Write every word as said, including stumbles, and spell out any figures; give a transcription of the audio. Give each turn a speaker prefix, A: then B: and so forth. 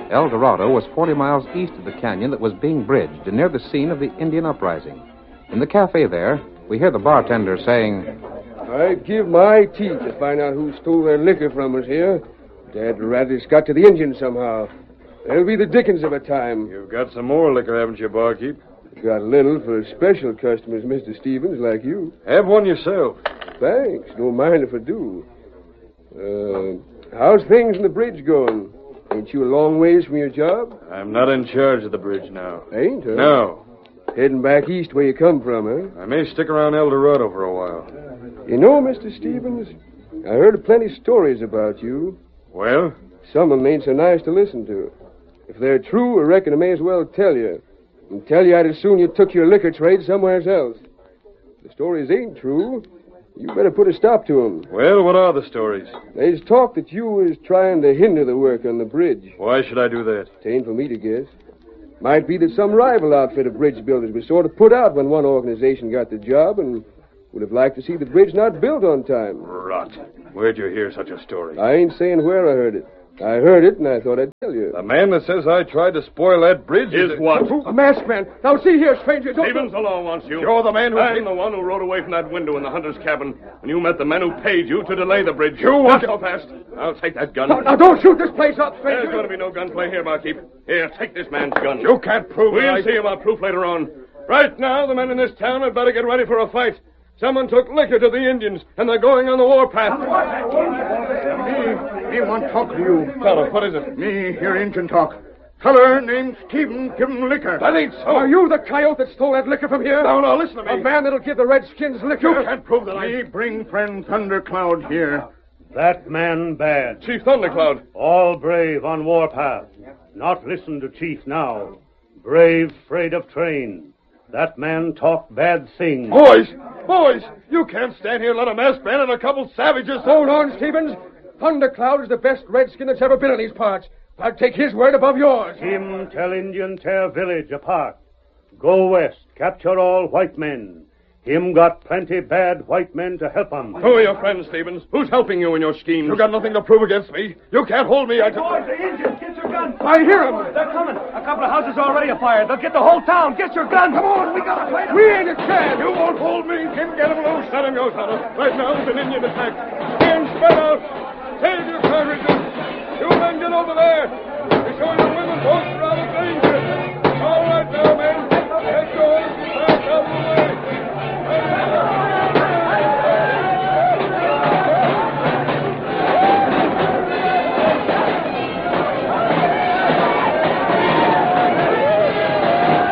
A: El Dorado was forty miles east of the canyon that was being bridged and near the scene of the Indian uprising. In the cafe there, we hear the bartender saying,
B: I'd give my teeth to find out who stole their liquor from us here. Dad rat, it's got to the Indians somehow. There'll be the dickens of a time.
C: You've got some more liquor, haven't you, barkeep?
B: Got a little for special customers, Mister Stevens, like you.
C: Have one yourself.
B: Thanks. Don't mind if I do. Uh, how's things in the bridge going? Ain't you a long ways from your job?
C: I'm not in charge of the bridge now.
B: Ain't, huh?
C: No.
B: Heading back east where you come from, huh?
C: I may stick around El Dorado for a while.
B: You know, Mister Stevens, I heard plenty stories about you.
C: Well?
B: Some of them ain't so nice to listen to. If they're true, I reckon I may as well tell you. And tell you I'd as soon you took your liquor trade somewhere else. If the stories ain't true, you better put a stop to them.
C: Well, what are the stories?
B: There's talk that you was trying to hinder the work on the bridge.
C: Why should I do that?
B: It ain't for me to guess. Might be that some rival outfit of bridge builders was sort of put out when one organization got the job and would have liked to see the bridge not built on time.
C: Rot. Where'd you hear such a story?
B: I ain't saying where I heard it. I heard it, and I thought I'd tell you.
C: The man that says I tried to spoil that bridge
D: is...
C: Is
D: what?
B: A masked man. Now, see here, stranger. Don't...
D: Stevens, the law wants you.
C: You're the man who...
D: I'm the one who rode away from that window in the hunter's cabin when you met the men who paid you to delay the bridge.
C: You want...
D: Not so fast. I'll take that gun.
B: Now, now, don't shoot this place up, stranger.
D: There's going to be no gunplay here, barkeep. Here, take this man's gun.
C: You can't prove it.
D: We'll
C: I...
D: see about proof later on. Right now, the men in this town had better get ready for a fight. Someone took liquor to the Indians, and they're going on the warpath.
E: Me, me want to talk to you.
D: Fella, what is it?
E: Me hear Injun talk. Feller named Stevens give him liquor.
D: That ain't so.
B: Are you the coyote that stole that liquor from here?
D: No, no, listen to me.
B: A man that'll give the Redskins liquor?
D: You can't prove that I...
E: Me bring friend Thundercloud here.
F: That man bad.
D: Chief Thundercloud.
F: All brave on warpath. Not listen to Chief now. Brave, afraid of train. That man talk bad things.
D: Boys, boys, you can't stand here and let a masked man and a couple savages...
B: Hold on, Stevens. Thundercloud is the best redskin that's ever been in these parts. I'd take his word above yours.
F: Him tell Indian tear village apart. Go west, capture all white men. Him got plenty bad white men to help him.
D: Who are your friends, Stevens? Who's helping you in your schemes?
C: You got nothing to prove against me. You can't hold me. I just...
G: Boys, the Indians, get your guns.
B: I hear them.
G: They're coming. A couple of houses already afire. They'll get the whole town. Get your guns. Come on, we gotta fight them.
B: We ain't a chance.
D: You won't hold me. Jim, get him loose. Let him go, fella. Right now, there's an Indian attack. Hands spread out. Save your cartridges. You men get over there. Be sure the women folks are out of danger. All right now, men. Get going.